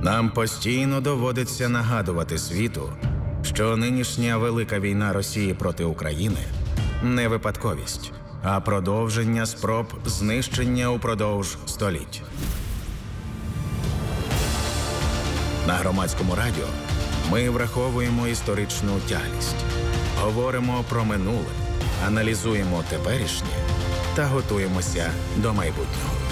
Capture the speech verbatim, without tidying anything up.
Нам постійно доводиться нагадувати світу, що нинішня велика війна Росії проти України не випадковість, а продовження спроб знищення упродовж століть. На Громадському радіо ми враховуємо історичну тяглість, говоримо про минуле, аналізуємо теперішнє та готуємося до майбутнього.